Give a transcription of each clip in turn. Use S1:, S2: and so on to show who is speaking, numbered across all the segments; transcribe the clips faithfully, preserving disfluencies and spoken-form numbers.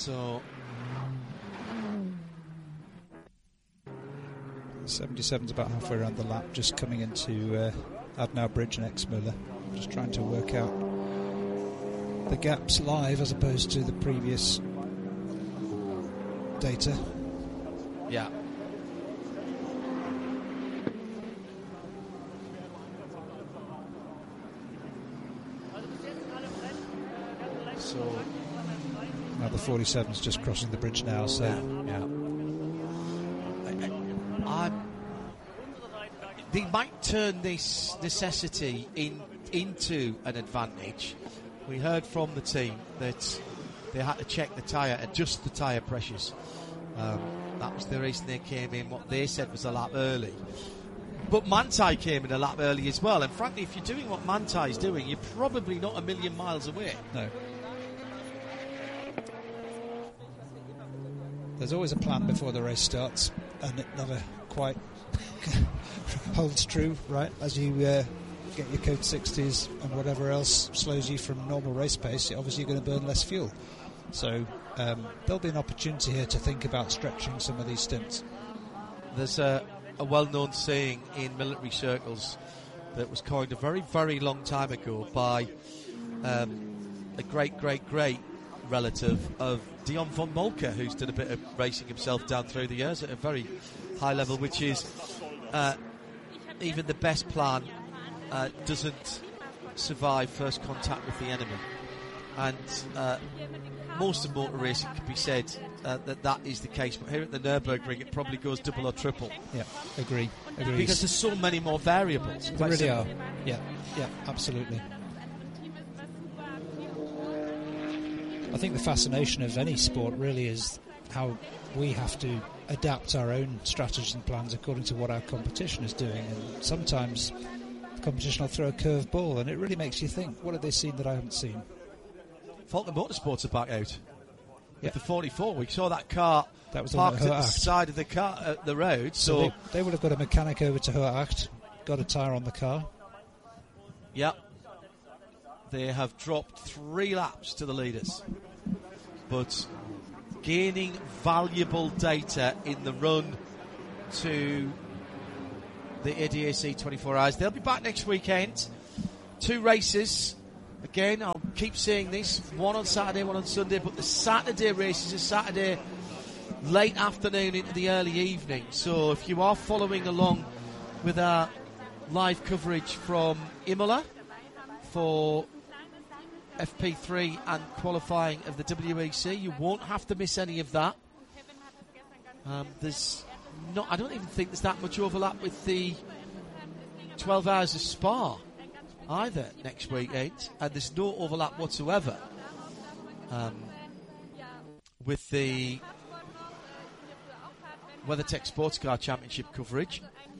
S1: So
S2: seventy-seven's about halfway around the lap, just coming into uh, Adnau Bridge next Müller. Just trying to work out the gaps live as opposed to the previous data.
S1: Yeah. So
S2: now the forty-seven's just crossing the bridge now, so
S1: yeah. yeah. I, I, they might turn this necessity in into an advantage. We heard from the team that they had to check the tyre, adjust the tyre pressures. Um, that was the reason they came in, what they said was a lap early. But Manthey came in a lap early as well, and frankly, if you're doing what Manthey's doing, you're probably not a million miles away.
S2: No. There's always a plan before the race starts, and it never quite holds true, right? As you uh, get your code sixties and whatever else slows you from normal race pace, obviously you're going to burn less fuel. So um, there'll be an opportunity here to think about stretching some of these stints.
S1: There's a, a well-known saying in military circles that was coined a very, very long time ago by um, a great, great, great relative of Dion von Moltke, who's done a bit of racing himself down through the years at a very high level, which is uh, even the best plan uh, doesn't survive first contact with the enemy. And uh, most of motor racing can be said uh, that that is the case, but here at the Nürburgring it probably goes double or triple.
S2: Yeah, agree. Agrees.
S1: Because there's so many more variables.
S2: There really are. Yeah, yeah, absolutely. I think the fascination of any sport really is how we have to adapt our own strategies and plans according to what our competition is doing, and sometimes the competition will throw a curved ball and it really makes you think, what have they seen that I haven't seen?
S1: Falcon Motorsports are back out
S2: yeah.
S1: with the forty-four. We saw that car
S2: that was
S1: parked at the
S2: Acht.
S1: side of the car at the road. So,
S2: so they, they would have got a mechanic over to Hohe Acht, got a tyre on the car.
S1: Yep. They have dropped three laps to the leaders, but gaining valuable data in the run to the A D A C twenty-four hours. They'll be back next weekend. Two races. Again, I'll keep saying this, one on Saturday, one on Sunday, but the Saturday race is a Saturday late afternoon into the early evening. So if you are following along with our live coverage from Imola for F P three and qualifying of the W E C, you won't have to miss any of that. Um, there's not, I don't even think there's that much overlap with the twelve hours of Spa either next weekend, and there's no overlap whatsoever um, with the WeatherTech Sports Car Championship coverage.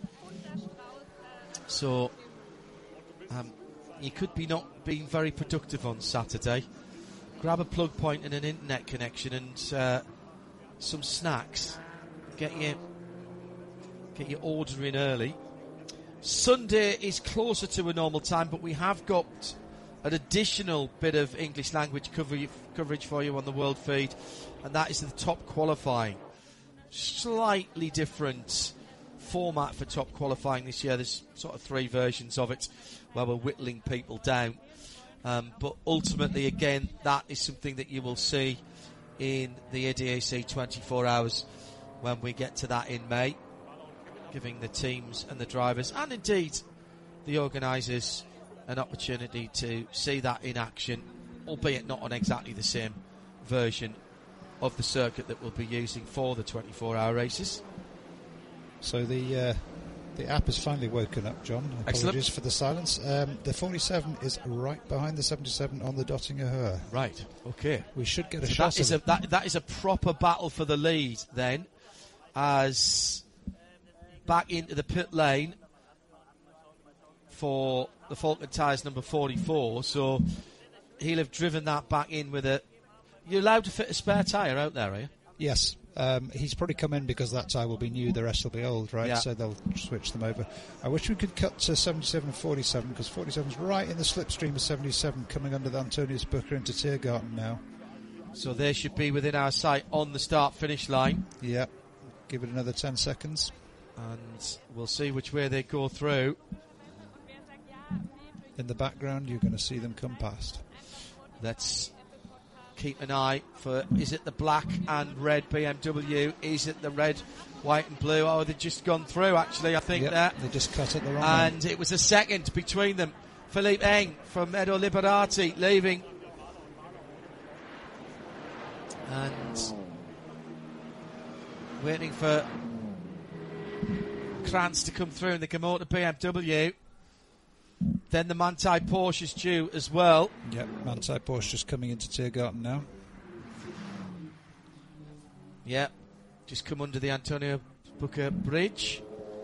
S1: So um, you could be not being very productive on Saturday. Grab a plug point and an internet connection and uh, some snacks. Get your get your order in early. Sunday is closer to a normal time, but we have got an additional bit of English language coverage, coverage for you on the world feed, and that is the top qualifying. Slightly different format for top qualifying this year. There's sort of three versions of it where we're whittling people down. Um, but ultimately, again, that is something that you will see in the A D A C twenty-four hours when we get to that in May, giving the teams and the drivers, and indeed the organisers, an opportunity to see that in action, albeit not on exactly the same version of the circuit that we'll be using for the twenty-four hour races.
S2: So the uh, the app has finally woken up, John. Apologies
S1: Excellent.
S2: for the silence. Um, the forty-seven is right behind the seventy-seven on the Dottinger Höhe.
S1: Right, okay.
S2: We should get a
S1: so
S2: shot
S1: that is
S2: of
S1: a, that, that is a proper battle for the lead then, as back into the pit lane for the Falcon Tyres number forty-four, so he'll have driven that back in with a... You're allowed to fit a spare tyre out there, are you?
S2: Yes. Um, he's probably come in because that tyre will be new, the rest will be old, right?
S1: Yeah.
S2: So they'll switch them over. I wish we could cut to seventy-seven and forty-seven, because forty-seven's right in the slipstream of seventy-seven, coming under the Antonius Booker into Tiergarten now.
S1: So they should be within our sight on the start-finish line.
S2: Yeah, give it another ten seconds.
S1: And we'll see which way they go through.
S2: In the background, you're going to see them come past.
S1: Let's keep an eye for, is it the black and red B M W? Is it the red, white and blue? Oh, they've just gone through, actually, I think.
S2: Yep,
S1: that.
S2: They just cut it the wrong
S1: And
S2: way.
S1: it was a second between them. Philippe Eng from Edo Liberati leaving. And waiting for Krantz to come through in the Komotor B M W. Then the Manthey Porsche is due as well.
S2: Yep, Manthey Porsche just coming into Tiergarten now.
S1: Yeah, just come under the Antonio Booker Bridge.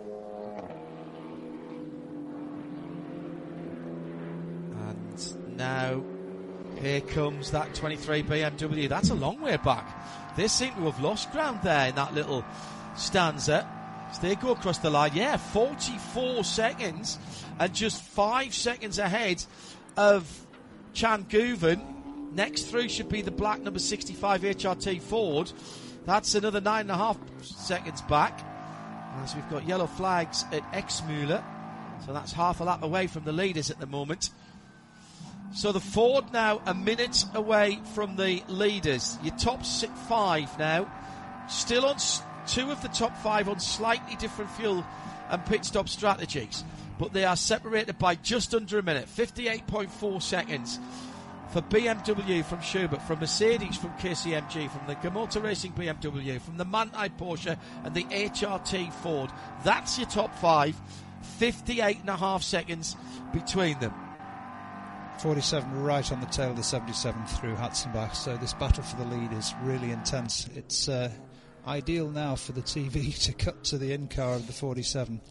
S1: And now here comes that twenty-three B M W. That's a long way back. They seem to have lost ground there in that little stanza. So they go across the line. Yeah, forty-four seconds and just five seconds ahead of Chan Guven. Next through should be the black number sixty-five H R T Ford. That's another nine and a half seconds back. As we've got yellow flags at Exmüller. So that's half a lap away from the leaders at the moment. So the Ford now a minute away from the leaders. Your top five now. Still on s- two of the top five on slightly different fuel and pit stop strategies. But they are separated by just under a minute. fifty-eight point four seconds for B M W from Schubert, from Mercedes from K C M G, from the Komotor Racing B M W, from the Manthey Porsche and the H R T Ford. That's your top five. fifty-eight and a half seconds between them.
S2: forty-seven right on the tail of the seventy-seven through Hatzenbach. So this battle for the lead is really intense. It's uh, ideal now for the T V to cut to the in-car of the forty-seven.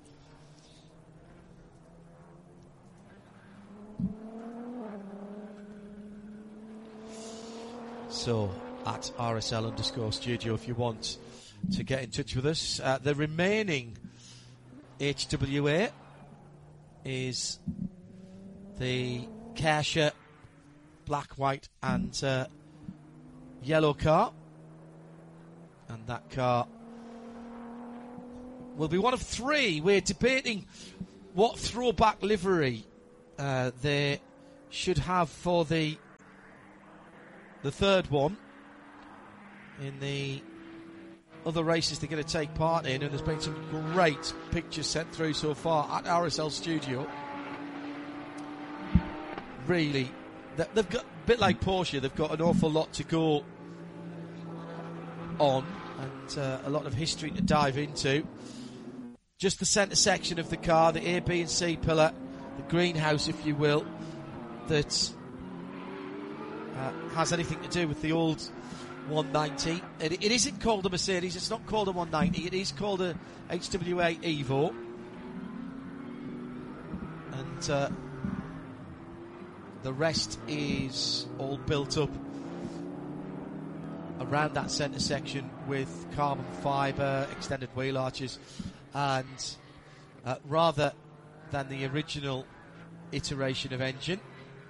S1: So, at R S L underscore studio if you want to get in touch with us. Uh, the remaining H W A is the Kerscher black, white and uh, yellow car. And that car will be one of three. We're debating what throwback livery uh, they should have for the the third one in the other races they're going to take part in, and there's been some great pictures sent through so far at R S L Studio. Really, they've got a bit like Porsche, they've got an awful lot to go on and uh, a lot of history to dive into. Just the centre section of the car, the A, B and C pillar, the greenhouse if you will, that Uh, has anything to do with the old one ninety. It, it isn't called a Mercedes, it's not called a one ninety, it is called a H W A Evo. And uh, the rest is all built up around that centre section with carbon fibre, extended wheel arches, and uh, rather than the original iteration of engine,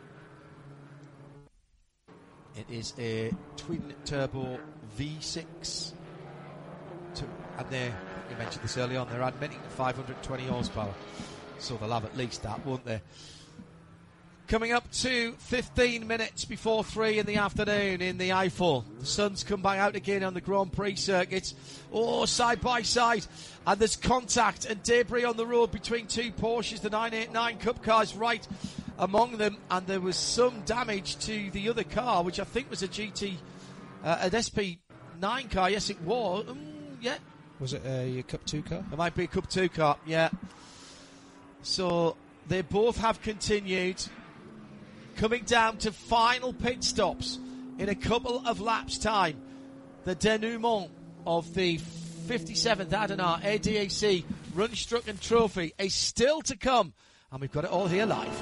S1: it is a twin turbo V six, to, and they, you mentioned this early on, they're admitting five hundred twenty horsepower, so they'll have at least that, won't they? Coming up to fifteen minutes before three in the afternoon in the Eifel. The sun's come back out again on the Grand Prix circuit. Oh, side by side. And there's contact and debris on the road between two Porsches. The nine eighty-nine Cup cars right among them. And there was some damage to the other car, which I think was a G T, uh, an S P nine car. Yes, it was. Mm, yeah.
S2: Was it a Cup two car?
S1: It might be a Cup two car, yeah. So they both have continued. Coming down to final pit stops in a couple of laps' time. The denouement of the fifty-seventh Adenar A D A C Rundstrecken Trophy is still to come, and we've got it all here live.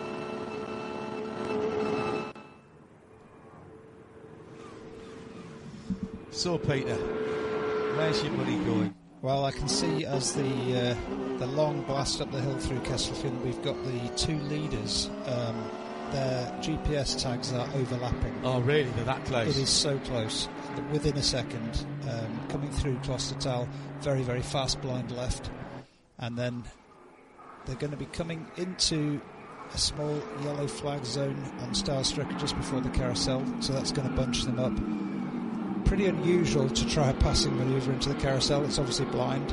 S1: So, Peter, where's your money going?
S2: Well, I can see as the uh, the long blast up the hill through Kesselfin, we've got the two leaders um, their G P S tags are overlapping.
S1: Oh, really? They're that close?
S2: It is so close. Within a second, um, coming through Klostertal, very, very fast blind left. And then they're going to be coming into a small yellow flag zone on Staalstrecke just before the carousel, so that's going to bunch them up. Pretty unusual to try a passing manoeuvre into the carousel. It's obviously blind.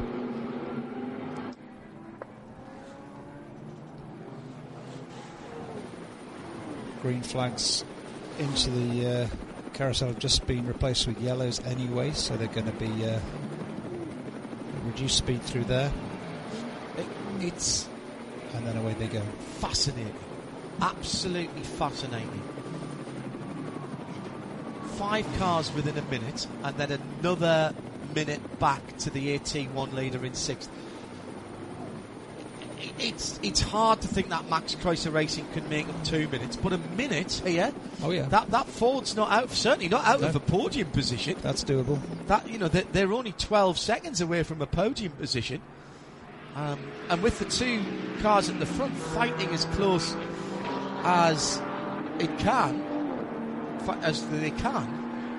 S2: Green flags into the uh, carousel have just been replaced with yellows anyway, so they're going to be uh, reduced speed through there.
S1: It, it's
S2: and then away they go.
S1: Fascinating, absolutely fascinating. Five cars within a minute, and then another minute back to the eighteen one leader in sixth. It's it's hard to think that Max Kreuzer Racing can make up two minutes, but a minute here.
S2: Oh yeah,
S1: that that Ford's not out, certainly not out
S2: no.
S1: of a podium position.
S2: That's doable.
S1: That you know they're, they're only twelve seconds away from a podium position, um, and with the two cars at the front fighting as close as it can, as they can,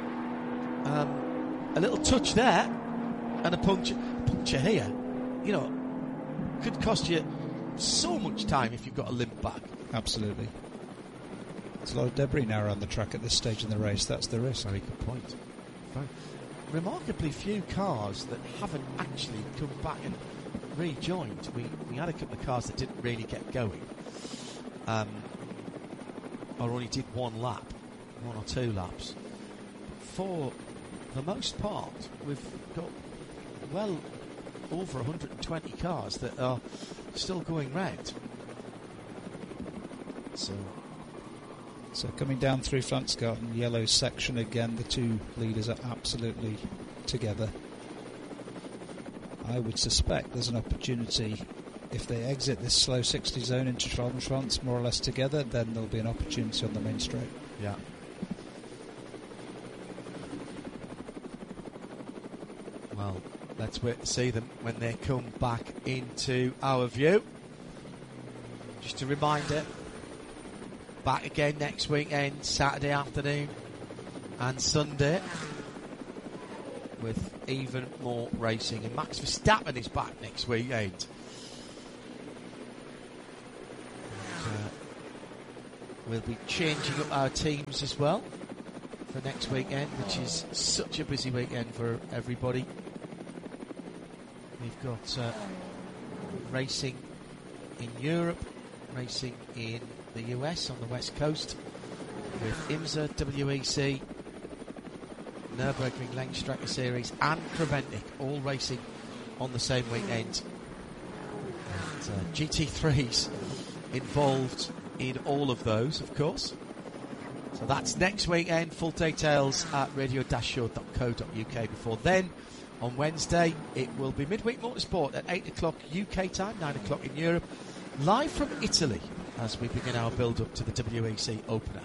S1: um, a little touch there, and a puncture, puncture here, you know, could cost you so much time if you've got a limp back.
S2: Absolutely. There's a lot of debris now around the track at this stage in the race. That's the risk.
S1: Very good point. Very remarkably few cars that haven't actually come back and rejoined. We we had a couple of cars that didn't really get going, um, or only did one lap, one or two laps. For the most part, we've got well over one hundred twenty cars that are still going round. So,
S2: so coming down through Pflanzgarten, yellow section again, the two leaders are absolutely together. I would suspect there's an opportunity, if they exit this slow sixty zone into Schwalbenschwanz more or less together, then there'll be an opportunity on the main straight.
S1: Yeah. Well, let's wait to see them when they come back into our view. Just a reminder, back again next weekend, Saturday afternoon and Sunday, with even more racing. And Max Verstappen is back next weekend. And, uh, we'll be changing up our teams as well for next weekend, which is such a busy weekend for everybody. We've got uh, racing in Europe, racing in the U S on the West Coast, with IMSA, W E C, Nürburgring Langstrecke Series and Creventic all racing on the same weekend. And uh, G T threes involved in all of those, of course. So that's next weekend. Full details at radio dash show dot co dot U K. Before then, on Wednesday, it will be Midweek Motorsport at eight o'clock U K time, nine o'clock in Europe, live from Italy as we begin our build-up to the W E C opener.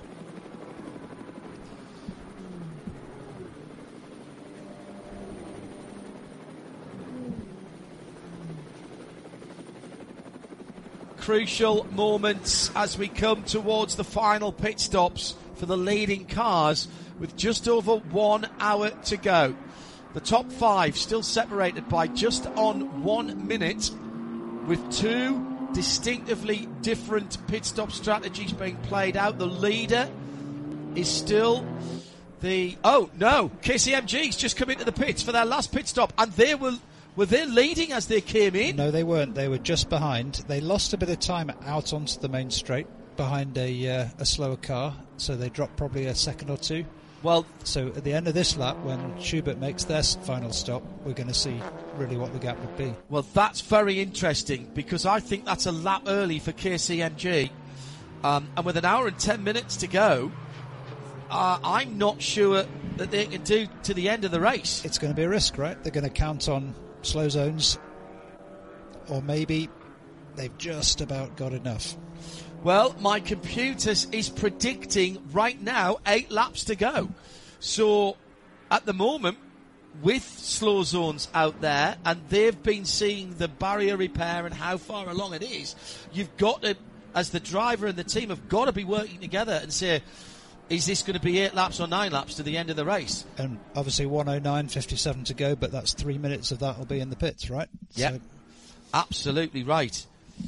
S1: Crucial moments as we come towards the final pit stops for the leading cars with just over one hour to go. The top five still separated by just on one minute, with two distinctively different pit stop strategies being played out. The leader is still the... Oh, no, K C M G's just come into the pits for their last pit stop, and they were... Were they leading as they came in?
S2: No, they weren't. They were just behind. They lost a bit of time out onto the main straight behind a uh, a slower car, so they dropped probably a second or two.
S1: Well,
S2: so at the end of this lap, when Schubert makes their final stop, we're going to see really what the gap would be.
S1: Well, that's very interesting, because I think that's a lap early for K C M G. Um, and with an hour and ten minutes to go, uh, I'm not sure that they can do to the end of the race.
S2: It's going to be a risk, right? They're going to count on slow zones, or maybe they've just about got enough.
S1: Well, my computer is predicting right now eight laps to go. So at the moment, with slow zones out there, and they've been seeing the barrier repair and how far along it is, you've got to as the driver and the team, have got to be working together and say, is this going to be eight laps or nine laps to the end of the race?
S2: And obviously one oh nine fifty-seven to go, but that's three minutes of that will be in the pits, right?
S1: Yeah, so. Absolutely right.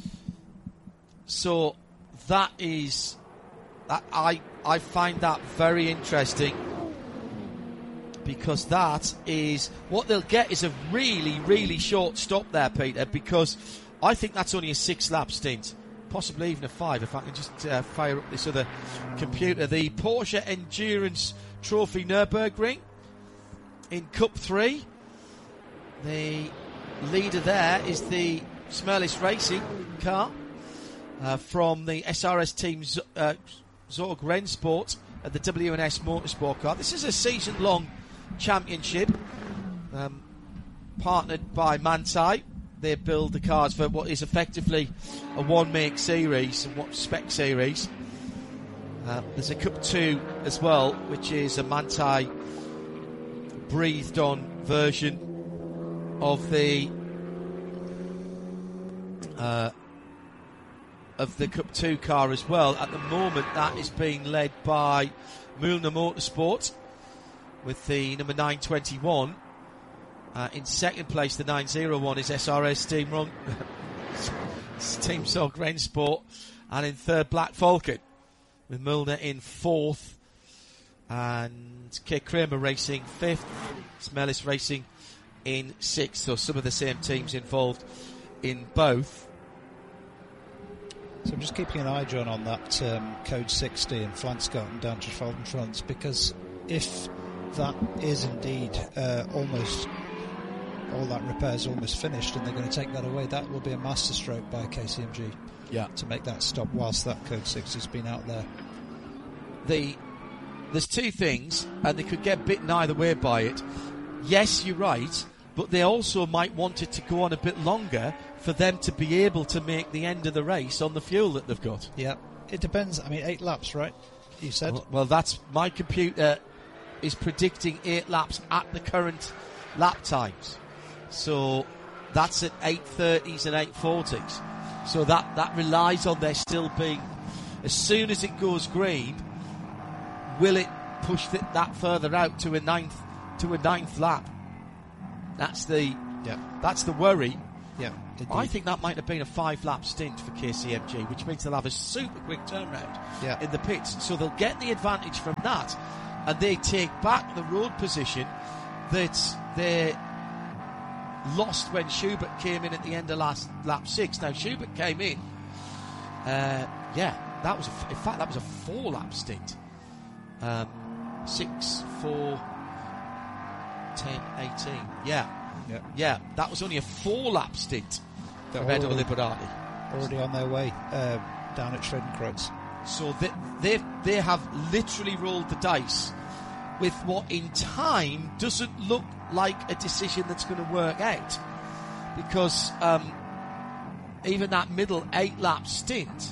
S1: So that is, that I I find that very interesting, because that is what they'll get is a really really short stop there, Peter. Because I think that's only a six lap stint. Possibly even a five, if I can just uh, fire up this other computer. The Porsche Endurance Trophy Nürburgring in Cup three. The leader there is the Smerlis Racing car uh, from the S R S team Z- uh, Zorg Rennsport at the W N S Motorsport car. This is a season-long championship um, partnered by Manthey. They build the cars for what is effectively a one-make series, a one spec series. Uh, there's a Cup two as well, which is a Manthey breathed-on version of the uh, of the Cup two car as well. At the moment, that is being led by Mühlner Motorsport with the number nine twenty-one. Uh, in second place, the nine oh one is S R S Team Run, Team Zorg Rennsport, and in third, Black Falcon, with Mühlner in fourth, and K. Kramer Racing fifth, Smerlis Racing in sixth. So some of the same teams involved in both.
S2: So I'm just keeping an eye, John, on that um, Code sixty and Flanscott and down to Front, because if that is indeed uh, almost... all that repair's almost finished and they're going to take that away, that will be a masterstroke by K C M G.
S1: Yeah.
S2: To make that stop whilst that Code six has been out there.
S1: The there's two things, and they could get bitten either way by it. Yes, you're right, but they also might want it to go on a bit longer for them to be able to make the end of the race on the fuel that they've got.
S2: Yeah, it depends. I mean, eight laps, right? You said.
S1: Well, well that's my computer is predicting eight laps at the current lap times. So that's at eight thirties and eight forties. So that, that relies on there still being, as soon as it goes green, will it push th- that further out to a ninth to a ninth lap? That's the
S2: yeah.
S1: That's the worry.
S2: Yeah,
S1: I think that might have been a five lap stint for K C M G, which means they'll have a super quick turnaround
S2: yeah.
S1: in the pits. So they'll get the advantage from that, and they take back the road position that they lost when Schubert came in at the end of last lap six. Now Schubert came in, uh, yeah, that was a, in fact that was a four lap stint. Um, six, four, ten, eighteen. Yeah,
S2: yeah,
S1: yeah. That was only a four lap stint for Edo Liberati.
S2: Already on their way uh, down at Schredenkreuz.
S1: So they they they have literally rolled the dice with what in time doesn't look like a decision that's going to work out, because um, even that middle eight lap stint,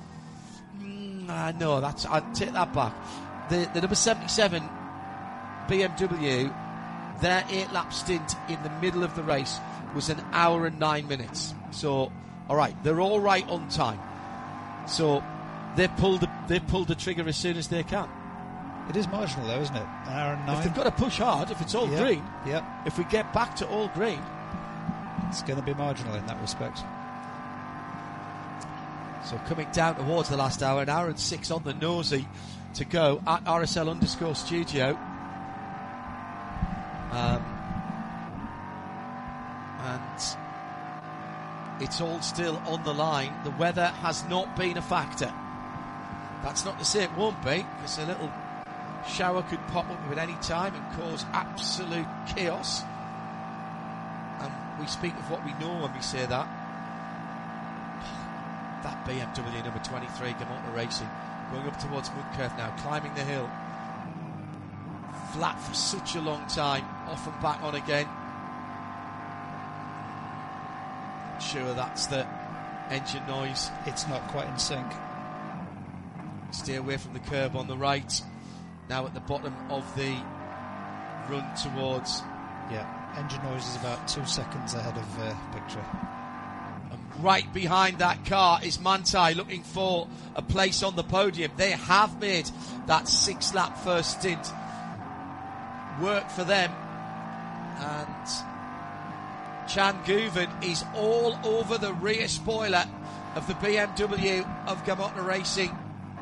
S1: mm, uh, no, that's I take that back. The the number seventy-seven B M W, their eight lap stint in the middle of the race was an hour and nine minutes. So, all right, they're all right on time. So they pulled the, they pulled the trigger as soon as they can.
S2: It is marginal though, isn't it? An hour and nine.
S1: If they've got to push hard, if it's all
S2: yeah.
S1: green,
S2: yeah.
S1: if we get back to all green,
S2: it's going to be marginal in that respect.
S1: So coming down towards the last hour, an hour and six on the nosy to go at R S L underscore studio. Um, and it's all still on the line. The weather has not been a factor. That's not to say it won't be, because a little shower could pop up at any time and cause absolute chaos. And we speak of what we know when we say that. That B M W number twenty-three, Gamotta Racing, going up towards Mundkurth now, climbing the hill. Flat for such a long time, off and back on again. Not sure that's the engine noise.
S2: It's not quite in sync.
S1: Stay away from the curb on the right. Now at the bottom of the run towards...
S2: Yeah, engine noise is about two seconds ahead of uh, picture.
S1: And right behind that car is Manthey looking for a place on the podium. They have made that six-lap first stint work for them. And Chan Guven is all over the rear spoiler of the B M W of Gamotta Racing.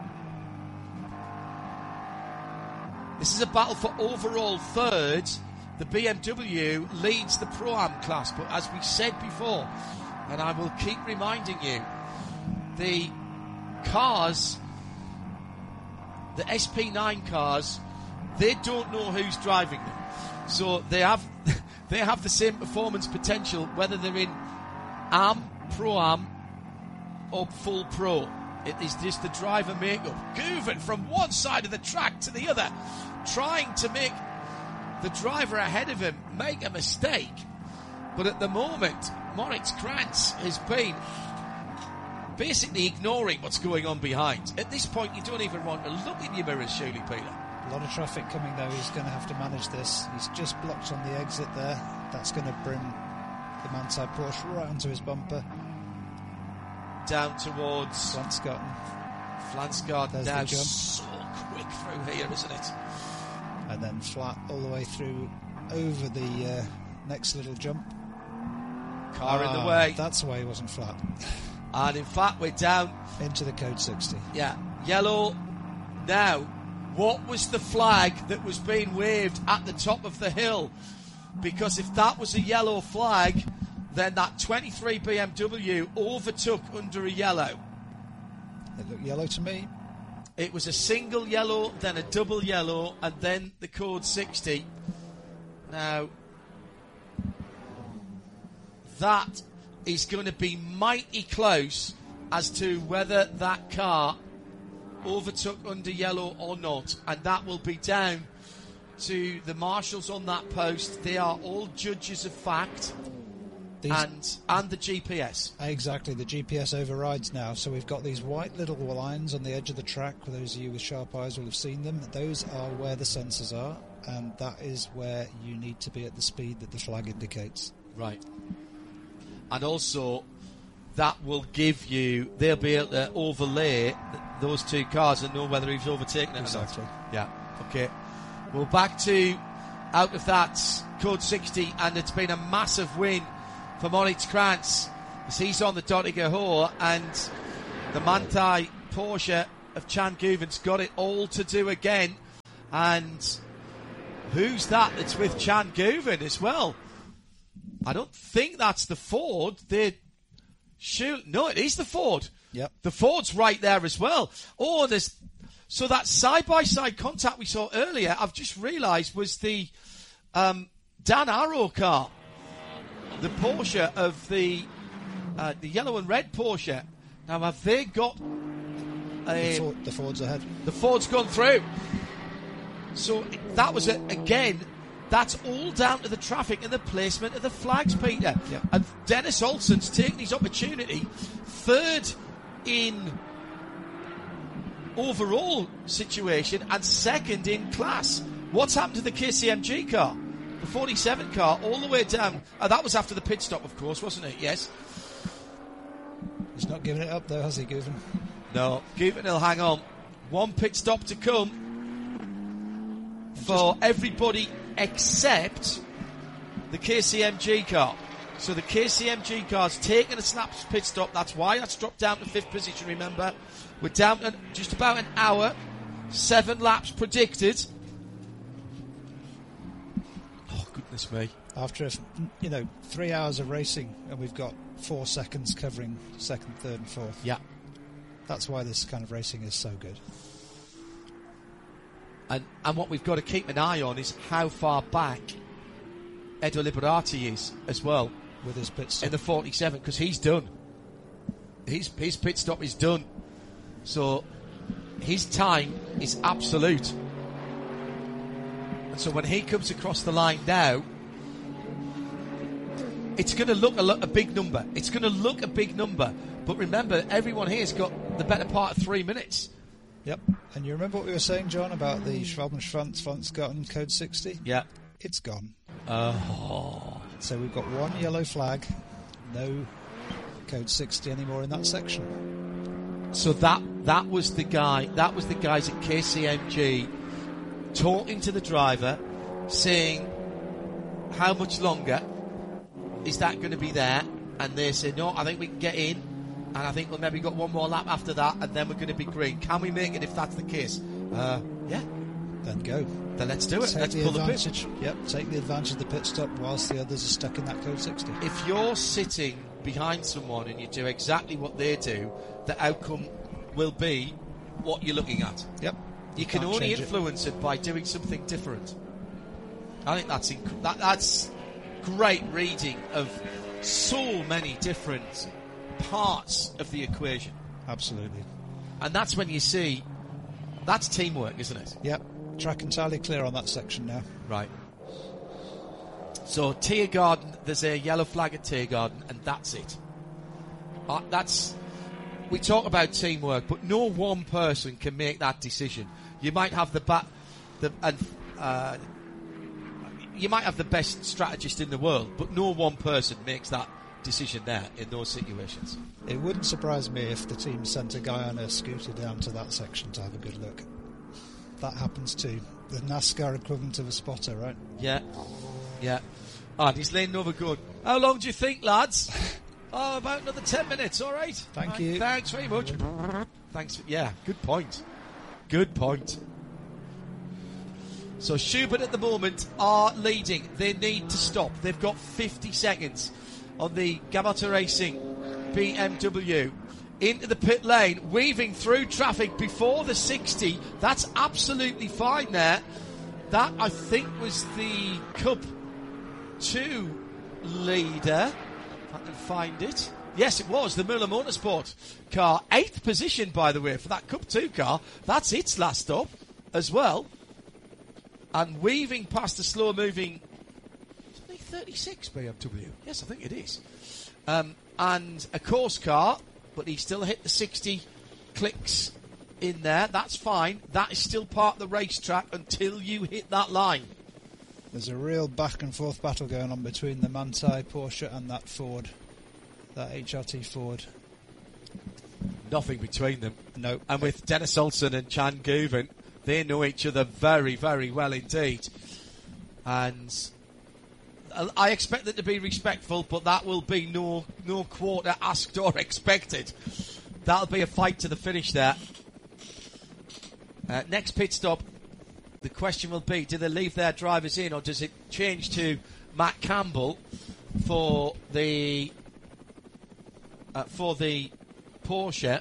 S1: This is a battle for overall third. The B M W leads the Pro-Am class, but as we said before, and I will keep reminding you, the cars, the S P nine cars, they don't know who's driving them. So they have they have the same performance potential whether they're in Am, Pro-Am or Full Pro. It is just the driver makeup. Guven from one side of the track to the other, trying to make the driver ahead of him make a mistake. But at the moment, Moritz Krantz has been basically ignoring what's going on behind. At this point, you don't even want to look in your mirrors, surely, Peter.
S2: A lot of traffic coming, though. He's going to have to manage this. He's just blocked on the exit there. That's going to bring the Manthey Porsche right onto his bumper.
S1: Down towards
S2: Flansgarten.
S1: Flansgarten now so quick through here, isn't it?
S2: And then flat all the way through over the uh, next little jump.
S1: Car
S2: ah,
S1: in the way.
S2: That's why he wasn't flat.
S1: And in fact, we're down
S2: into the code sixty.
S1: Yeah, yellow. Now, what was the flag that was being waved at the top of the hill? Because if that was a yellow flag, then that twenty-three B M W overtook under a yellow.
S2: It looked yellow to me.
S1: It was a single yellow, then a double yellow, and then the code sixty. Now, that is going to be mighty close as to whether that car overtook under yellow or not, and that will be down to the marshals on that post. They are all judges of fact. These and and the G P S.
S2: Exactly, the G P S overrides now. So we've got these white little lines on the edge of the track. For those of you with sharp eyes will have seen them. Those are where the sensors are, and that is where you need to be at the speed that the flag indicates.
S1: Right. And also, that will give you, they'll be able to overlay th- those two cars and know whether he's overtaken it
S2: exactly.
S1: or not. Yeah, okay. Well, back to out of that code sixty, and it's been a massive win for Moritz Krantz as he's on the Dottinger Hohe, and the Manthey Porsche of Chan Guven's got it all to do again. And who's that that's with Chan Guven as well? I don't think that's the Ford. They shoot. No, it is the Ford.
S2: Yep.
S1: The Ford's right there as well. Oh, there's so that side-by-side contact we saw earlier, I've just realised was the um, Dan Arrow car. The Porsche of the uh, the yellow and red Porsche. Now, have they got a,
S2: the, Ford, the Ford's ahead?
S1: The Ford's gone through. So that was a, again. That's all down to the traffic and the placement of the flags, Peter.
S2: Yeah.
S1: And Dennis Olsen's taking his opportunity, third in overall situation and second in class. What's happened to the K C M G car? The forty-seven car all the way down. Oh, that was after the pit stop, of course, wasn't it? Yes.
S2: He's not giving it up, though, has he, Guven?
S1: No. Guven will hang on. One pit stop to come for everybody except the K C M G car. So the K C M G car's taken a snap pit stop. That's why that's dropped down to fifth position, remember. We're down to just about an hour. Seven laps predicted. Oh, goodness me.
S2: After, you know, three hours of racing, and we've got four seconds covering second, third and fourth.
S1: Yeah.
S2: That's why this kind of racing is so good.
S1: And and what we've got to keep an eye on is how far back Edo Liberati is as well.
S2: With his pit stop.
S1: In the forty-seven, because he's done. His, his pit stop is done. So his time is absolute. And so when he comes across the line now, it's going to look a, lo- a big number. It's going to look a big number. But remember, everyone here's got the better part of three minutes.
S2: Yep. And you remember what we were saying, John, about the Schwalbenschwanz Flansgarten code sixty?
S1: Yeah.
S2: It's gone.
S1: Oh.
S2: So we've got one yellow flag, no code sixty anymore in that section.
S1: So that that was the guy. That was the guys at K C M G talking to the driver, saying, "How much longer is that going to be there?" And they said, "No, I think we can get in, and I think we'll maybe got one more lap after that, and then we're going to be green. Can we make it if that's the case?" Uh, yeah.
S2: Then go.
S1: Then let's do it.
S2: Take
S1: let's
S2: the
S1: pull
S2: advantage.
S1: the pit.
S2: Yep, take the advantage of the pit stop whilst the others are stuck in that code sixty.
S1: If you're sitting behind someone and you do exactly what they do, the outcome will be what you're looking at.
S2: Yep.
S1: You can
S2: Can't
S1: only
S2: change
S1: influence it. it by doing something different. I think that's inc- that, that's great reading of so many different parts of the equation.
S2: Absolutely.
S1: And that's when you see that's teamwork, isn't it?
S2: Yep. Track entirely clear on that section now.
S1: Right. So Tiergarten, there's a yellow flag at Tiergarten, and that's it. Uh, that's we talk about teamwork, but no one person can make that decision. You might have the ba- the and uh, you might have the best strategist in the world, but no one person makes that decision there in those situations.
S2: It wouldn't surprise me if the team sent a guy on a scooter down to that section to have a good look. That happens too. The NASCAR equivalent of a spotter, right?
S1: Yeah, yeah. And he's leaning over good. How long do you think, lads? Oh, about another ten minutes, all right?
S2: Thank
S1: right,
S2: you.
S1: Thanks very much. Thanks. For, yeah, good point. Good point. So Schubert at the moment are leading. They need to stop. They've got fifty seconds on the Gabotta Racing B M W. Into the pit lane, weaving through traffic before the sixty. That's absolutely fine there. That, I think, was the Cup two leader. If I can find it. Yes, it was the Müller Motorsport car. Eighth position, by the way, for that Cup two car. That's its last stop as well. And weaving past the slow-moving thirty-six B M W. Yes, I think it is. Um, and a course car, but he still hit the sixty clicks in there. That's fine. That is still part of the racetrack until you hit that line.
S2: There's a real back and forth battle going on between the Manthey Porsche and that Ford, that H R T Ford.
S1: Nothing between them.
S2: No.
S1: And with Dennis Olsen and Chan Guven, they know each other very, very well indeed. And I expect them to be respectful, but that will be no no quarter asked or expected. That'll be a fight to the finish there. Uh, next pit stop, the question will be, do they leave their drivers in, or does it change to Matt Campbell for the uh, for the Porsche?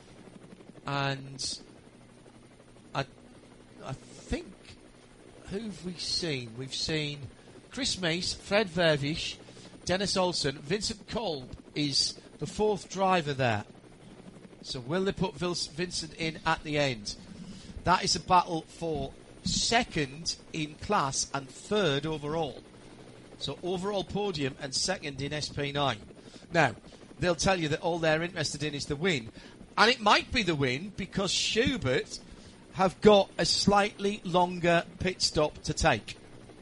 S1: And I I think, who've we seen? We've seen Chris Mace, Fred Vervish, Dennis Olsen. Vincent Kolb is the fourth driver there. So will they put Vincent in at the end? That is a battle for second in class and third overall. So overall podium and second in S P nine. Now, they'll tell you that all they're interested in is the win. And it might be the win because Schubert have got a slightly longer pit stop to take.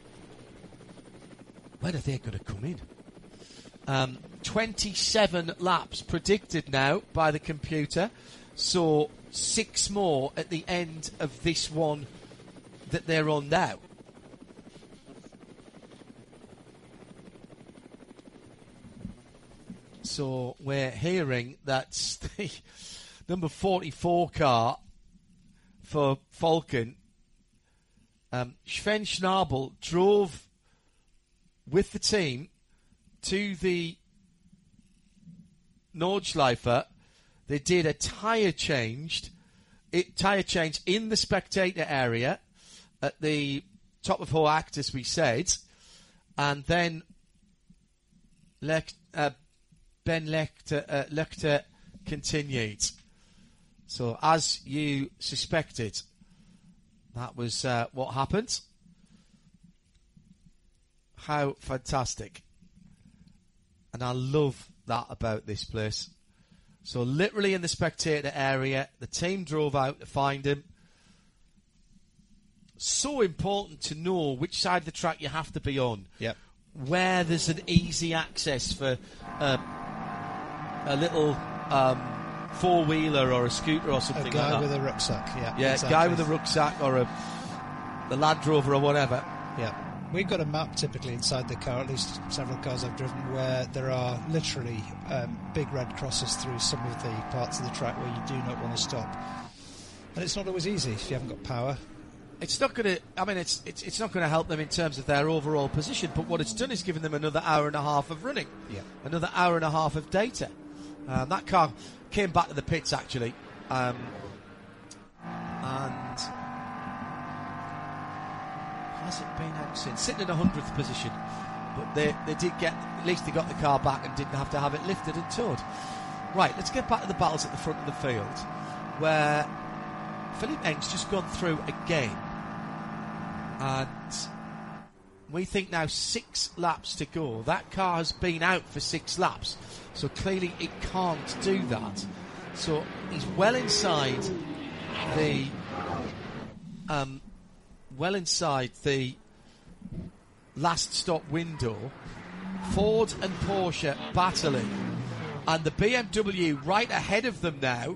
S1: When are they going to come in? Um, twenty-seven laps predicted now by the computer. So six more at the end of this one that they're on now. So we're hearing that the number forty-four car for Falken, um, Sven Schnabel drove with the team to the Nordschleife. They did a tyre change, it, tyre change in the spectator area at the top of Hoacht, as we said, and then Lech, uh, Ben Lechter, uh, Lechter continued. So, as you suspected, that was uh, what happened. How fantastic. And I love that about this place. So literally in the spectator area, the team drove out to find him. So important to know which side of the track you have to be on.
S2: Yep.
S1: Where there's an easy access for uh, a little um, four-wheeler or a scooter or something
S2: a guy
S1: like that.
S2: with a rucksack, yeah.
S1: Yeah,
S2: exactly.
S1: guy with a rucksack or a the Land Rover or whatever.
S2: Yeah. We've got a map typically inside the car, at least several cars I've driven, where there are literally um, big red crosses through some of the parts of the track where you do not want to stop. And it's not always easy if you haven't got power.
S1: It's not going to. I mean, it's it's it's not going to help them in terms of their overall position. But what it's done is given them another hour and a half of running,
S2: yeah,
S1: another hour and a half of data. Um, that car came back to the pits actually, um, and has it been out since? Sitting in a hundredth position, but they they did get at least they got the car back and didn't have to have it lifted and towed. Right, let's get back to the battles at the front of the field, where Philippe Eng's just gone through again. And we think now six laps to go. That car has been out for six laps, so clearly it can't do that. So he's well inside the, um, well inside the last stop window. Ford and Porsche battling, and the B M W right ahead of them now.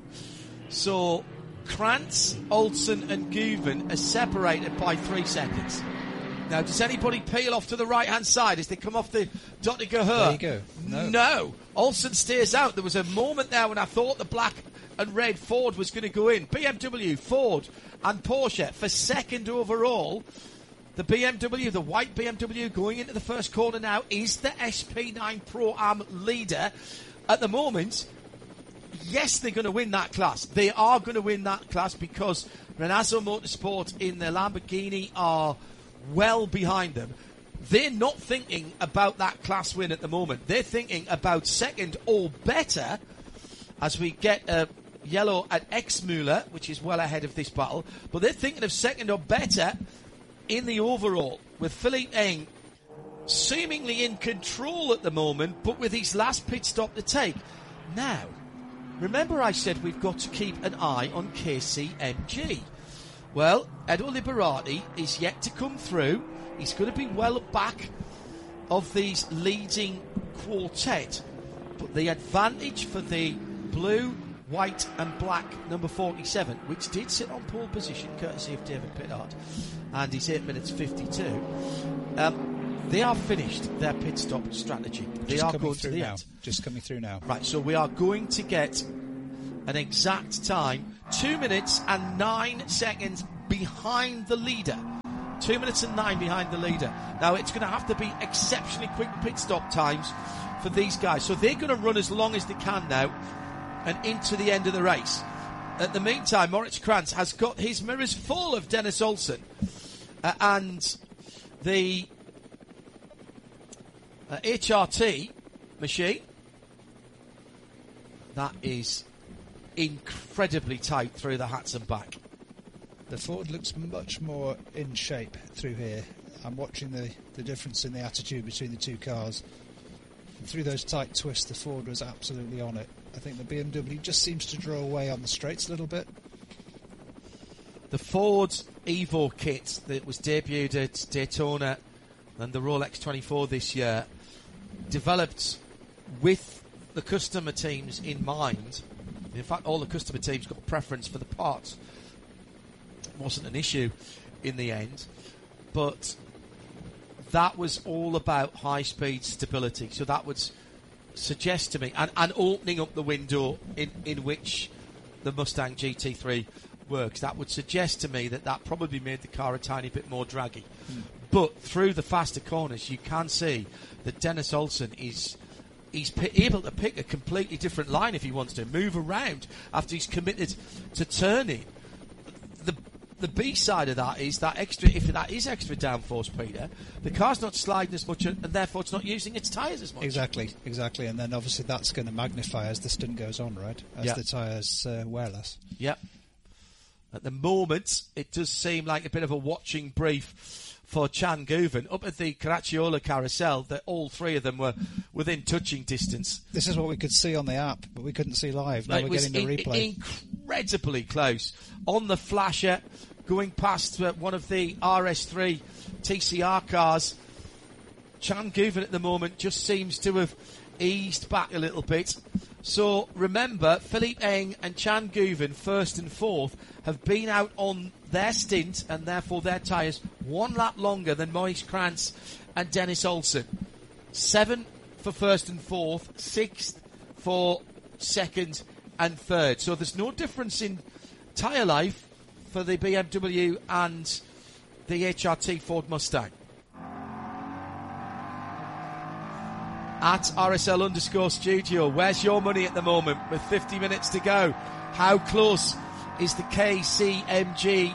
S1: So Krantz, Olsen and Guven are separated by three seconds. Now, does anybody peel off to the right-hand side as they come off the Dottinger Her?
S2: There you go. No.
S1: no. Olsen stays out. There was a moment there when I thought the black and red Ford was going to go in. B M W, Ford and Porsche for second overall. The B M W, the white B M W going into the first corner now, is the S P nine Pro-Am leader. At the moment, yes, they're going to win that class. They are going to win that class because Renault Motorsport in their Lamborghini are well behind them. They're not thinking about that class win at the moment. They're thinking about second or better as we get a yellow at Exmüller, which is well ahead of this battle. But they're thinking of second or better in the overall, with Philippe Eng seemingly in control at the moment, but with his last pit stop to take. Now, remember I said we've got to keep an eye on K C M G. Well, Edo Liberati is yet to come through. He's going to be well back of these leading quartet. But the advantage for the blue, white and black number forty-seven, which did sit on pole position, courtesy of David Pittard, and he's eight minutes fifty-two, um, they are finished their pit stop strategy. They
S2: Just
S1: are
S2: coming
S1: going
S2: through
S1: to the
S2: now.
S1: end.
S2: Just coming through now.
S1: Right, so we are going to get an exact time, two minutes and nine seconds behind the leader. Two minutes and nine behind the leader. Now, it's going to have to be exceptionally quick pit stop times for these guys. So they're going to run as long as they can now and into the end of the race. At the meantime, Moritz Krantz has got his mirrors full of Dennis Olsen. Uh, and the uh, H R T machine, that is incredibly tight through the hats and back.
S2: The Ford looks much more in shape through here. I'm watching the, the difference in the attitude between the two cars. And through those tight twists, the Ford was absolutely on it. I think the B M W just seems to draw away on the straights a little bit.
S1: The Ford Evo kit that was debuted at Daytona and the Rolex twenty-four this year, developed with the customer teams in mind. In fact, all the customer teams got preference for the parts. It wasn't an issue in the end, but that was all about high-speed stability. So that would suggest to me, and, and opening up the window in, in which the Mustang G T three works, that would suggest to me that that probably made the car a tiny bit more draggy. Mm. But through the faster corners, you can see that Dennis Olsen is he's p- able to pick a completely different line if he wants to, move around after he's committed to turning. The the B side of that is that extra, if that is extra downforce, Peter, the car's not sliding as much and therefore it's not using its tyres as much.
S2: Exactly, exactly. And then obviously that's going to magnify as the stint goes on, right? As
S1: yep.
S2: the tyres uh, wear less.
S1: Yep. At the moment, it does seem like a bit of a watching brief for Chan Guven. Up at the Caracciolo carousel, that all three of them were within touching distance.
S2: This is what we could see on the app, but we couldn't see live. Now
S1: it
S2: we're
S1: was
S2: getting the
S1: in,
S2: replay.
S1: Incredibly close. On the flasher, going past uh, one of the R S three T C R cars, Chan Guven at the moment just seems to have eased back a little bit. So remember, Philippe Eng and Chan Guven, first and fourth, have been out on their stint and therefore their tyres one lap longer than Maurice Krantz and Dennis Olsen. Seven for first and fourth, sixth for second and third. So there's no difference in tyre life for the B M W and the H R T Ford Mustang. At R S L underscore studio, where's your money at the moment with fifty minutes to go? How close is the K C M G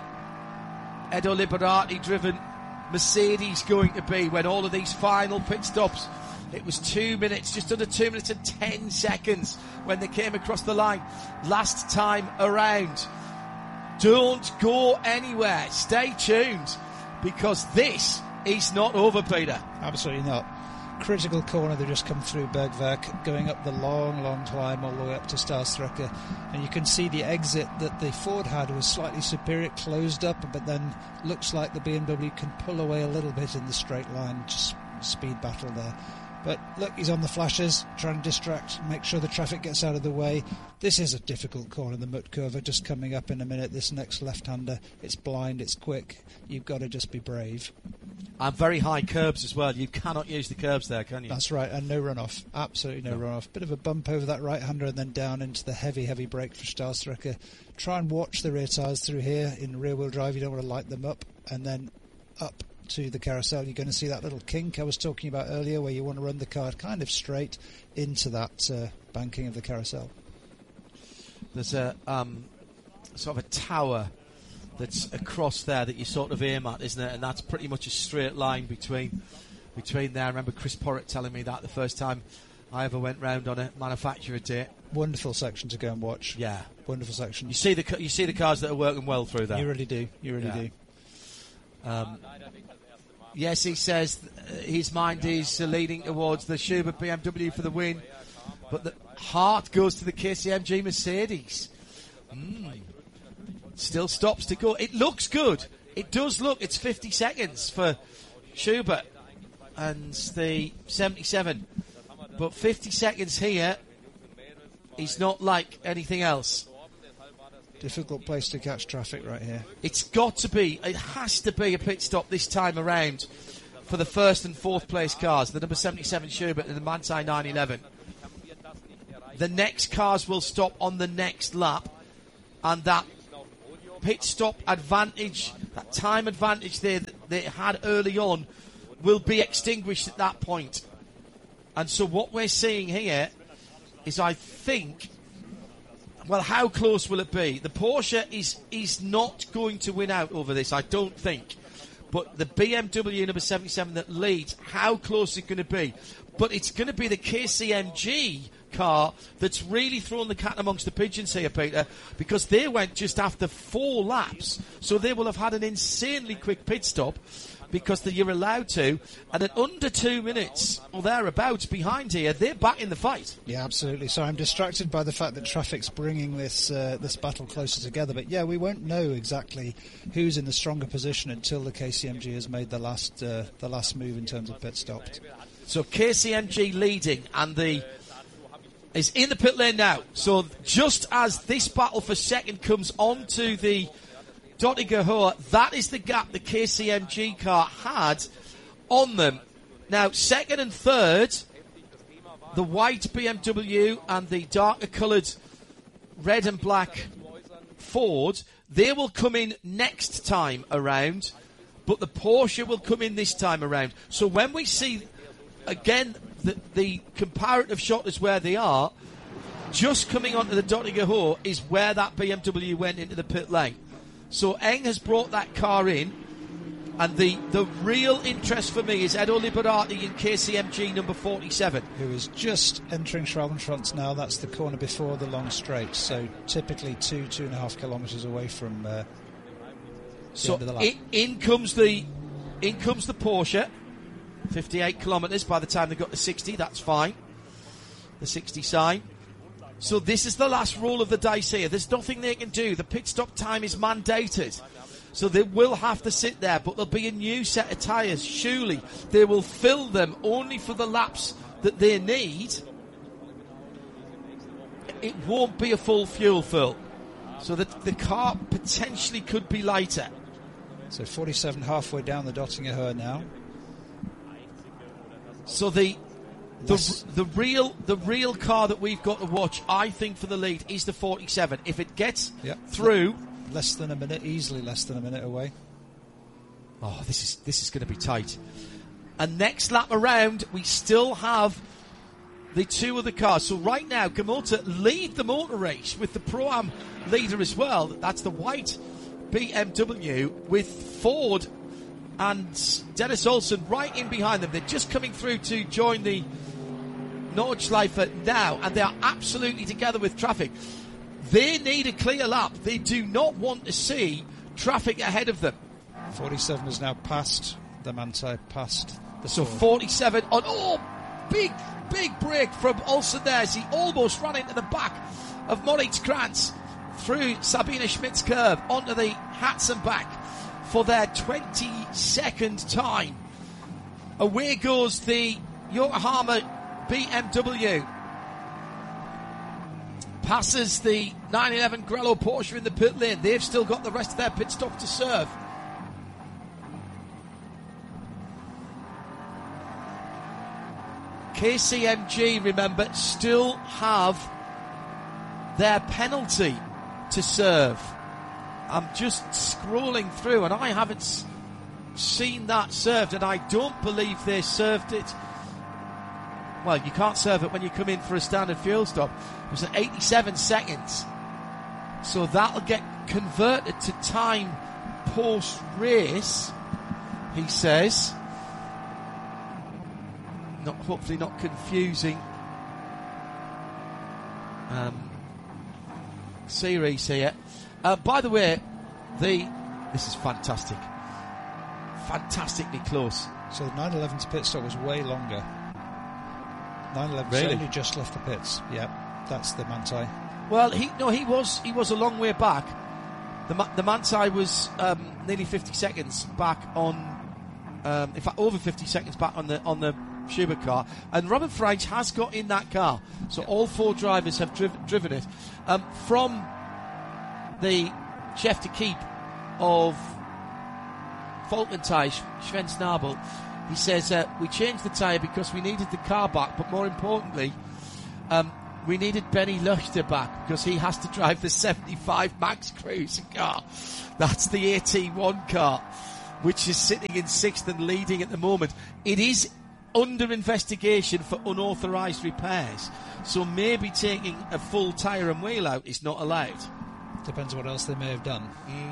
S1: Edo Liberati driven Mercedes going to be when all of these final pit stops? It was two minutes, just under two minutes and ten seconds when they came across the line last time around. Don't go anywhere. Stay tuned, because this is not over, Peter.
S2: Absolutely not. Critical corner, they just come through Bergwerk, going up the long, long climb all the way up to Starstrecker, and you can see the exit that the Ford had was slightly superior, closed up, but then looks like the B M W can pull away a little bit in the straight line. Just speed battle there. But look, he's on the flashes, trying to distract, make sure the traffic gets out of the way. This is a difficult corner, the Mutkova, just coming up in a minute. This next left-hander, it's blind, it's quick. You've got to just be brave.
S1: And very high curbs as well. You cannot use the curbs there, can you?
S2: That's right, and no runoff. Absolutely no, no. runoff. Bit of a bump over that right-hander and then down into the heavy, heavy brake for Starstrecker. Try and watch the rear tyres through here. In rear-wheel drive, you don't want to light them up. And then up to the carousel, you're going to see that little kink I was talking about earlier, where you want to run the car kind of straight into that uh, banking of the carousel.
S1: There's a um, sort of a tower that's across there that you sort of aim at, isn't it? And that's pretty much a straight line between between there. I remember Chris Porritt telling me that the first time I ever went round on a manufacturer day.
S2: Wonderful section to go and watch.
S1: Yeah,
S2: wonderful section.
S1: You see the you see the cars that are working well through there.
S2: You really do. You really
S1: yeah.
S2: do.
S1: Um, yes, he says his mind is leading towards the Schubert B M W for the win, but the heart goes to the K C M G Mercedes. Mm. Still stops to go. It looks good. It does look. It's fifty seconds for Schubert and the seventy-seven. But fifty seconds here is not like anything else.
S2: Difficult place to catch traffic right here.
S1: It's got to be, it has to be a pit stop this time around for the first and fourth place cars, the number seventy-seven Schubert and the Manthey nine eleven. The next cars will stop on the next lap, and that pit stop advantage, that time advantage there that they had early on, will be extinguished at that point. And so what we're seeing here is, I think, well, how close will it be? The Porsche is is not going to win out over this, I don't think. But the B M W number seventy-seven that leads, how close is it going to be? But it's going to be the K C M G car that's really thrown the cat amongst the pigeons here, Peter, because they went just after four laps, so they will have had an insanely quick pit stop, because you're allowed to, and at under two minutes or thereabouts behind here, they're back in the fight.
S2: Yeah, absolutely. So I'm distracted by the fact that traffic's bringing this uh, this battle closer together. But yeah, we won't know exactly who's in the stronger position until the K C M G has made the last uh, the last move in terms of pit stops.
S1: So K C M G leading, and the is in the pit lane now. So just as this battle for second comes onto the Dottinger-Hohe, that is the gap the K C M G car had on them. Now, second and third, the white B M W and the darker coloured red and black Ford, they will come in next time around, but the Porsche will come in this time around. So when we see, again, the, the comparative shot is where they are, just coming onto the Dottinger-Hohe is where that B M W went into the pit lane. So Eng has brought that car in, and the, the real interest for me is Edo Liberati in K C M G number forty-seven.
S2: Who is just entering Schwalbenschwanz now. That's the corner before the long straight, so typically two, two and a half kilometres away from uh, the
S1: so
S2: end of the lap.
S1: In, in comes the in comes the Porsche, fifty-eight kilometres by the time they got to sixty, that's fine. The sixty sign. So this is the last roll of the dice here. There's nothing they can do. The pit stop time is mandated. So they will have to sit there, but there'll be a new set of tyres. Surely they will fill them only for the laps that they need. it won't be a full fuel fill. So that the car potentially could be lighter.
S2: So forty-seven halfway down the Dottinger now.
S1: So the the the real the real car that we've got to watch, I think, for the lead is the forty-seven. If it gets
S2: yep.
S1: through,
S2: less than a minute, easily less than a minute away.
S1: Oh, this is this is going to be tight. And next lap around, we still have the two other cars. So right now, Kamota lead the motor race with the Pro-Am leader as well. That's the white B M W with Ford and Dennis Olsen right in behind them. They're just coming through to join the Nordschleife now, and they are absolutely together with traffic. They need a clear lap. They do not want to see traffic ahead of them.
S2: forty-seven has now passed the Manthey, past the
S1: So
S2: Ford.
S1: forty-seven on, oh, big, big break from Olsen there as he almost ran into the back of Moritz Krantz through Sabine Schmidt's curve onto the Hatzenbach for their twenty-second time. Away goes the Yokohama B M W. Passes the nine eleven Grello Porsche in the pit lane. They've still got the rest of their pit stop to serve. K C M G, remember, still have their penalty to serve. I'm just scrolling through and I haven't s- seen that served, and I don't believe they served it. Well, you can't serve it when you come in for a standard fuel stop. It was at eighty-seven seconds. So that'll get converted to time post-race, he says. Not, hopefully not confusing um, series here. Uh, by the way, the this is fantastic. Fantastically close.
S2: So the nine eleven's pit stop was way longer. nine eleven
S1: Really?
S2: only just left the pits. Yeah, that's the Manthey.
S1: Well, he no, he was he was a long way back. The the Manthey was um, nearly fifty seconds back on, um, in fact, over fifty seconds back on the on the Schubert car, and Robin French has got in that car. So all four drivers have driv- driven it um, from the chef de keep of Falkenthal, Sven Snabel. He says uh, we changed the tyre because we needed the car back, but more importantly, um, we needed Benny Luchter back because he has to drive the seventy-five Max Cruiser car. That's the A T one car, which is sitting in sixth and leading at the moment. It is under investigation for unauthorised repairs, so maybe taking a full tyre and wheel out is not allowed.
S2: Depends what else they may have done.
S1: Mm.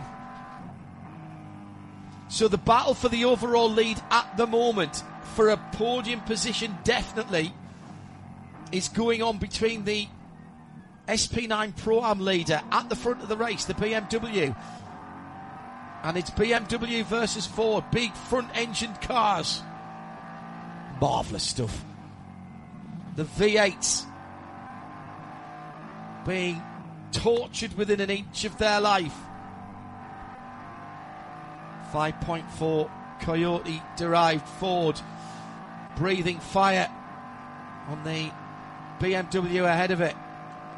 S1: So the battle for the overall lead at the moment, for a podium position definitely, is going on between the S P nine Pro-Am leader at the front of the race, the B M W. And it's B M W versus Ford, big front-engined cars. Marvellous stuff. The V eights being tortured within an inch of their life. five point four Coyote derived Ford breathing fire on the B M W ahead of it.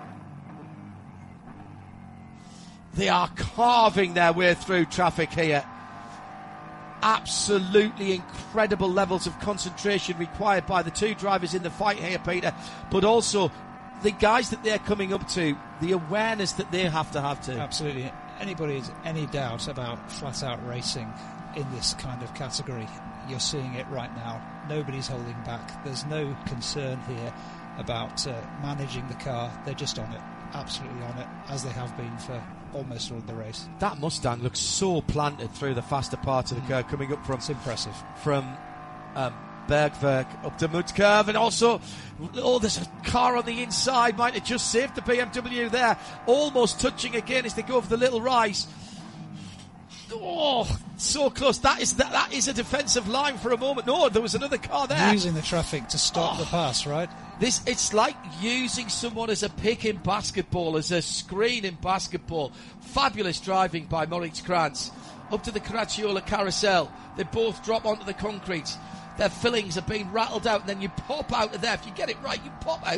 S1: They are carving their way through traffic here. Absolutely incredible levels of concentration required by the two drivers in the fight here, Peter, but also the guys that they're coming up to, the awareness that they have to have to.
S2: Absolutely. Anybody has any doubt about flat out racing in this kind of category, you're seeing it right now. Nobody's holding back. There's no concern here about uh, managing the car. They're just on it, absolutely on it, as they have been for almost all of the race.
S1: That Mustang looks so planted through the faster part of the curve, coming up from
S2: it's impressive
S1: from um, Bergwerk up to Mud Curve, and also oh, there's a car on the inside. Might have just saved the B M W there, almost touching again as they go for the little rise. Oh, so close. That is that, that is a defensive line for a moment. No, there was another car there.
S2: Using the traffic to stop
S1: oh.
S2: the pass, right?
S1: This, it's like using someone as a pick in basketball, as a screen in basketball. Fabulous driving by Moritz Krantz. Up to the Caracciola carousel. They both drop onto the concrete. Their fillings are being rattled out, and then you pop out of there. If you get it right, you pop out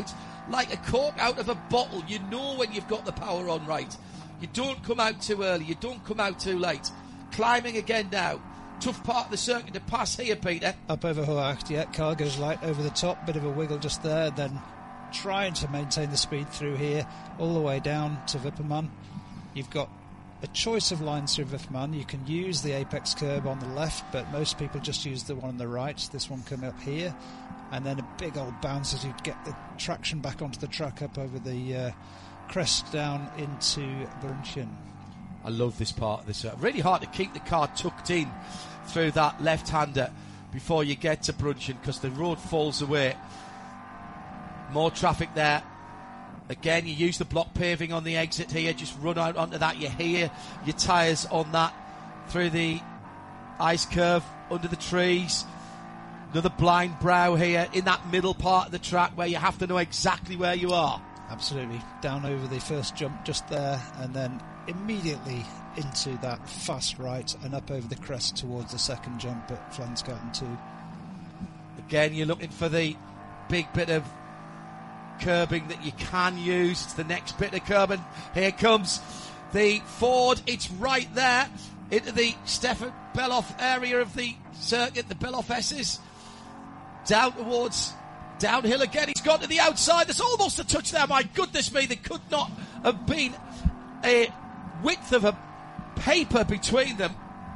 S1: like a cork out of a bottle. You know when you've got the power on right. You don't come out too early. You don't come out too late. Climbing again now. Tough part of the circuit to pass here, Peter.
S2: Up over Hoacht, yeah. Car goes light over the top. Bit of a wiggle just there. Then trying to maintain the speed through here. All the way down to Wipperman. You've got a choice of lines through Wipperman. You can use the apex curb on the left, but most people just use the one on the right. This one coming up here. And then a big old bounce as you get the traction back onto the track up over the uh, crest down into Brunchen.
S1: I love this part of this. Uh, really hard to keep the car tucked in through that left-hander before you get to Brunchen because the road falls away. More traffic there. Again, you use the block paving on the exit here. Just run out onto that. You hear your tyres on that through the ice curve under the trees. Another blind brow here in that middle part of the track where you have to know exactly where you are.
S2: Absolutely. Down over the first jump just there, and then immediately into that fast right and up over the crest towards the second jump at Flansgarten two.
S1: Again, you're looking for the big bit of curbing that you can use. It's the next bit of curbing. Here comes the Ford. It's right there into the Stefan Beloff area of the circuit, the Beloff S's. Down towards downhill again. He's gone to the outside. There's almost a touch there. My goodness me, there could not have been a width of a paper between them.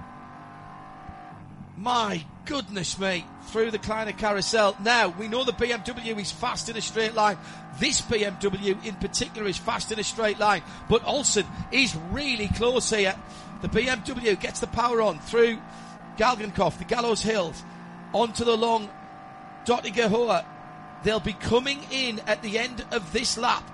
S1: My goodness me, through the Kleiner Carousel. Now, we know the B M W is fast in a straight line. This B M W in particular is fast in a straight line. But Olsen is really close here. The B M W gets the power on through Galgenkopf, the Gallows Hills, onto the long Dottinger Hohe. They'll be coming in at the end of this lap.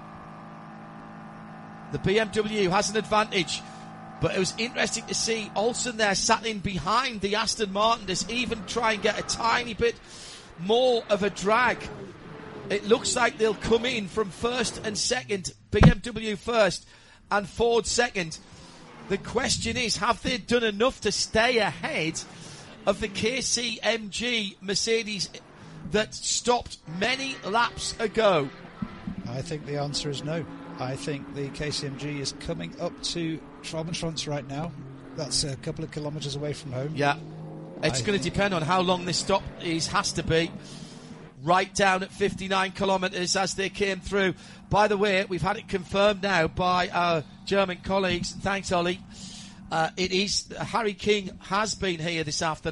S1: The B M W has an advantage, but it was interesting to see Olsen there sat in behind the Aston Martin to even try and get a tiny bit more of a drag. It looks like they'll come in from first and second, B M W first and Ford second. The question is, have they done enough to stay ahead of the K C M G Mercedes that stopped many laps ago?
S2: I think the answer is no. I think the K C M G is coming up to Traubenschwanz right now. That's a couple of kilometres away from home.
S1: Yeah, it's going to depend on how long this stop is, has to be. Right down at fifty-nine kilometres as they came through. By the way, we've had it confirmed now by our German colleagues. Thanks, Ollie. Uh, it is Harry King has been here this afternoon.